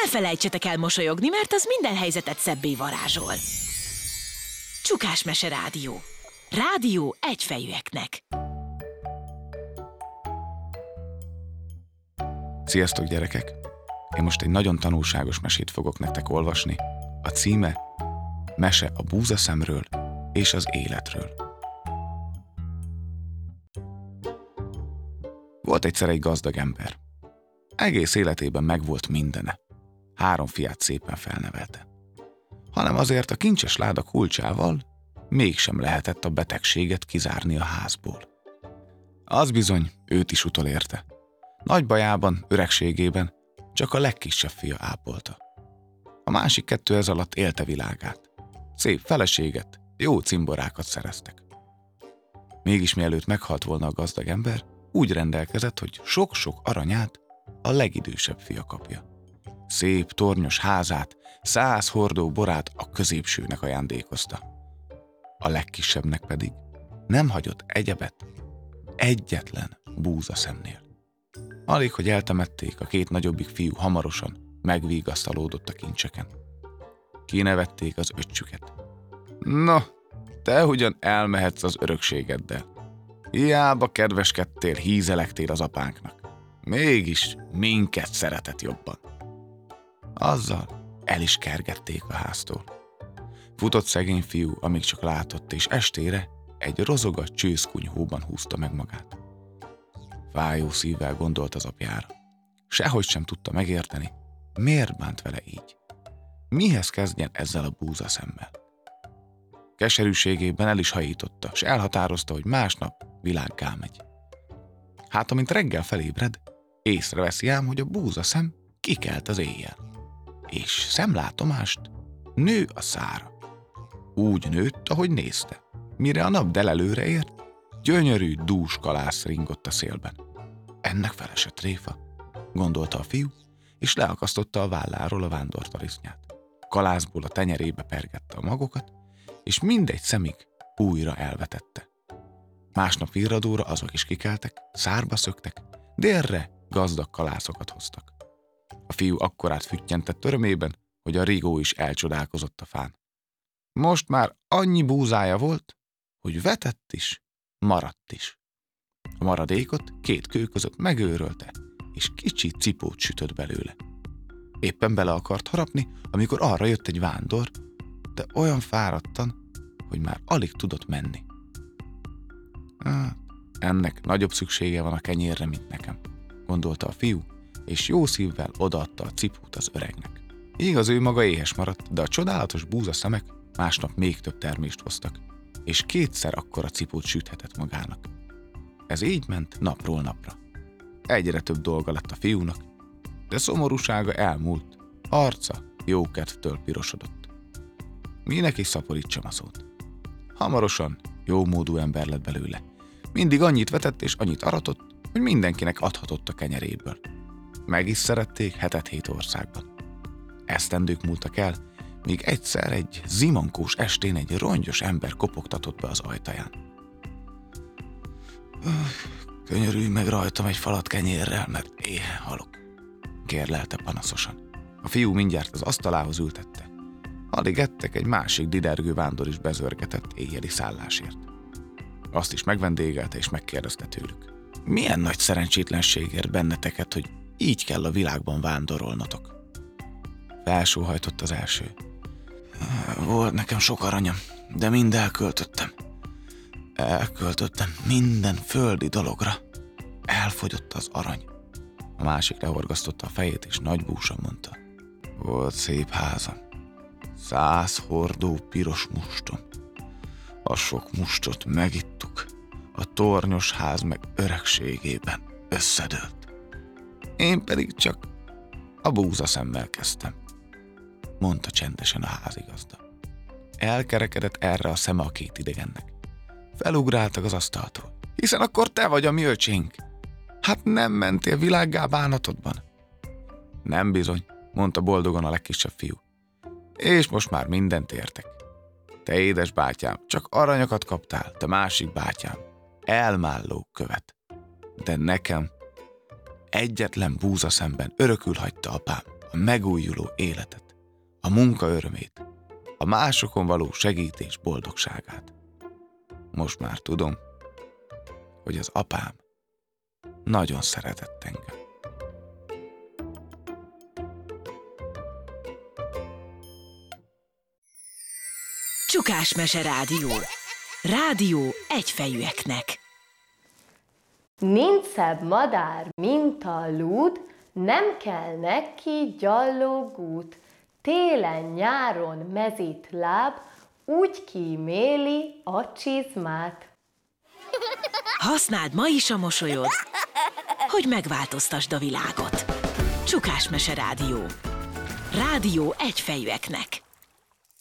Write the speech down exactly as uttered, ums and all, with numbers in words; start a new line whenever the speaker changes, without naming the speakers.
ne felejtsetek el mosolyogni, mert az minden helyzetet szebbé varázsol. Csukás Mese Rádió. Rádió egyfejűeknek.
Sziasztok, gyerekek! Én most egy nagyon tanulságos mesét fogok nektek olvasni. A címe Mese a búzaszemről és az életről. Volt egyszer egy gazdag ember. Egész életében megvolt mindene. Három fiát szépen felnevelte. Hanem azért a kincses láda kulcsával mégsem lehetett a betegséget kizárni a házból. Az bizony őt is utolérte. Nagy bajában, öregségében csak a legkisebb fia ápolta. A másik kettő ez alatt élte világát. Szép feleséget, jó cimborákat szereztek. Mégis mielőtt meghalt volna a gazdag ember, úgy rendelkezett, hogy sok-sok aranyát a legidősebb fia kapja. Szép tornyos házát, száz hordó borát a középsőnek ajándékozta. A legkisebbnek pedig nem hagyott egyebet, egyetlen búzaszemnél. Alig, hogy eltemették, a két nagyobbik fiú hamarosan megvigasztalódott a kincseken. Kinevették az öccsüket. No, te ugyan elmehetsz az örökségeddel. Hiába kedveskedtél, hízelektél az apánknak. Mégis minket szeretett jobban. Azzal el is kergették a háztól. Futott szegény fiú, amíg csak látott, és estére egy rozogat csőszkunyhóban húzta meg magát. Fájó szívvel gondolt az apjára. Sehogy sem tudta megérteni, miért bánt vele így. Mihez kezdjen ezzel a búzaszemmel? Keserűségében el is hajította, s elhatározta, hogy másnap világgá megy. Hát, amint reggel felébred, észreveszi ám, hogy a búzaszem kikelt az éjjel. És szemlátomást nő a szára. Úgy nőtt, ahogy nézte. Mire a nap delelőre ért, gyönyörű, dús kalász ringott a szélben. Ennek felesett tréfa, gondolta a fiú, és leakasztotta a válláról a vándortarisznyát. Kalászból a tenyerébe pergette a magokat, és mindegy szemig újra elvetette. Másnap virradóra azok is kikeltek, szárba szöktek, délre gazdag kalászokat hoztak. A fiú akkorát füttyentett örömében, hogy a rigó is elcsodálkozott a fán. Most már annyi búzája volt, hogy vetett is, maradt is. A maradékot két kő között megőrölte, és kicsi cipót sütött belőle. Éppen bele akart harapni, amikor arra jött egy vándor, de olyan fáradtan, hogy már alig tudott menni. Hát, ennek nagyobb szüksége van a kenyérre, mint nekem, gondolta a fiú, és jó szívvel odaadta a cipót az öregnek. Igaz, ő maga éhes maradt, de a csodálatos búzaszemek másnap még több termést hoztak, és kétszer akkora cipót süthetett magának. Ez így ment napról napra. Egyre több dolga lett a fiúnak, de szomorúsága elmúlt, arca jókedvtől pirosodott. Minek is szaporítsam a szót. Hamarosan jómódú ember lett belőle. Mindig annyit vetett és annyit aratott, hogy mindenkinek adhatott a kenyeréből. Meg is szerették hetet hét országban. Esztendők múltak el, míg egyszer egy zimankós estén egy rongyos ember kopogtatott be az ajtaján. Könyörülj meg rajtam egy falat kenyérrel, mert éhen halok, kérlelte panaszosan. A fiú mindjárt az asztalához ültette. Alig ettek, egy másik didergő vándor is bezörgetett éjjeli szállásért. Azt is megvendégelte és megkérdezte tőlük. Milyen nagy szerencsétlenségért benneteket, hogy így kell a világban vándorolnotok? Felsóhajtott az első. Volt nekem sok aranyam, de mind elköltöttem. Elköltöttem minden földi dologra. Elfogyott az arany. A másik lehorgasztotta a fejét, és nagy búsan mondta. Volt szép házam. Száz hordó piros mustom. A sok mustot megittuk. A tornyos ház meg öregségében összedőlt. Én pedig csak a búzaszemmel kezdtem, mondta csendesen a házigazda. Elkerekedett erre a szeme a két idegennek. Felugráltak az asztaltól. Hiszen akkor te vagy a mi öcsénk. Hát nem mentél világgá bánatodban? Nem bizony, mondta boldogan a legkisebb fiú. És most már mindent értek. Te édes bátyám, csak aranyakat kaptál, te másik bátyám, elmálló követ. De nekem egyetlen búzaszemben örökül hagyta apám a megújuló életet, a munka örömét, a másokon való segítés boldogságát. Most már tudom, hogy az apám nagyon szeretett engem.
Csukás Mese Rádió. Rádió egyfejűeknek.
Nincs szebb madár, mint a lúd, nem kell neki gyallógút. Télen-nyáron mezít láb, úgy kíméli a csizmát.
Használd ma is a mosolyod, hogy megváltoztasd a világot. Csukás Mese Rádió. Rádió egyfejűeknek.